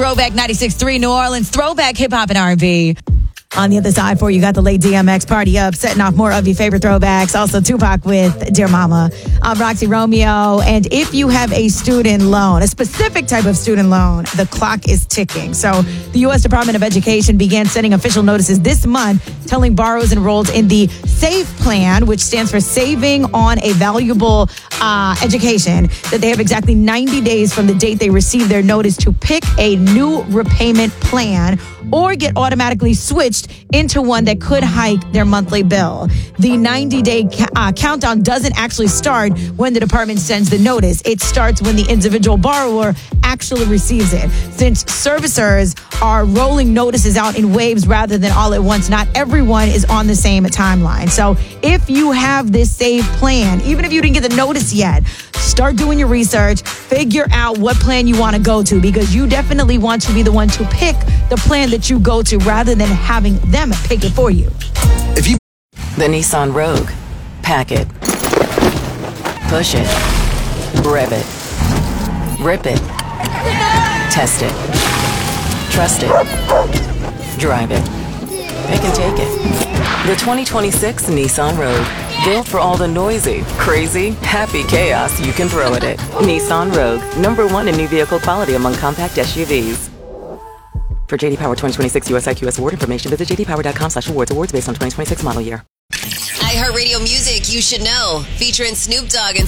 Throwback 96.3 New Orleans. Throwback hip-hop and R&B. On the other side for you, got the late DMX Party Up, setting off more of your favorite throwbacks. Also, Tupac with Dear Mama. I'm Roxy Romeo. And if you have a student loan, a specific type of student loan, the clock is ticking. So the U.S. Department of Education began sending official notices this month telling borrowers enrolled in the SAVE plan, which stands for Saving on a Valuable Education, that they have exactly 90 days from the date they receive their notice to pick a new repayment plan or get automatically switched into one that could hike their monthly bill. The 90-day countdown doesn't actually start when the department sends the notice. It starts when the individual borrower actually receives it. Since servicers are rolling notices out in waves rather than all at once, not everyone is on the same timeline. So if you have this SAVE plan, even if you didn't get the notice yet, start doing your research, figure out what plan you want to go to, because you definitely want to be the one to pick the plan that you go to rather than having them pick it for you. The Nissan Rogue. Pack it. Push it. Rev it. Rip it. Test it. Trust it. Drive it. Pick and take it. The 2026 Nissan Rogue. Built for all the noisy, crazy, happy chaos you can throw at it. Nissan Rogue. #1 in new vehicle quality among compact SUVs. For JD Power 2026 US IQS award information, visit jdpower.com/awards. Awards based on 2026 model year. iHeartRadio Music, You Should Know, featuring Snoop Dogg and